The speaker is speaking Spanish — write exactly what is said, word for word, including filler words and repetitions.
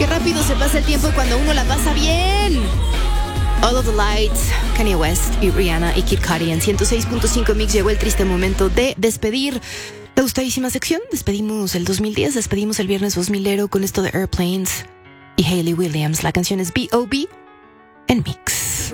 Qué rápido se pasa el tiempo cuando uno la pasa bien. All of the Lights, Kanye West y Rihanna y Kid Cudi en ciento seis punto cinco Mix. Llegó el triste momento de despedir la gustadísima sección. Despedimos el dos mil diez, despedimos el viernes dos milero con esto de Airplanes y Hayley Williams. La canción es B O B en Mix.